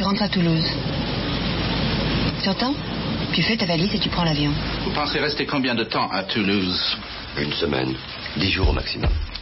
rentres à Toulouse. Tu entends? Tu fais ta valise et tu prends l'avion. Vous pensez rester combien de temps à Toulouse? 1 semaine, 10 jours au maximum.